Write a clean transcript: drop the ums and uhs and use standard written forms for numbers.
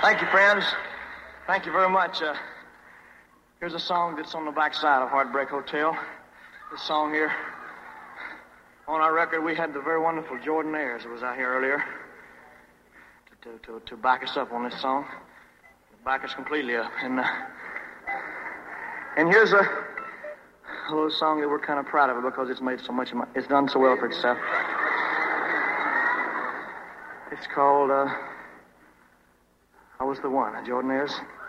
Thank you, friends. Thank you very much. Here's a song that's on the backside of Heartbreak Hotel. This song here, on our record, we had the very wonderful Jordanaires that was out here earlier to back us up on this song. Back us completely up. And here's a little song that we're kind of proud of because it's made so much, it's done so well for itself. It's called I Was the One, Jordanaires.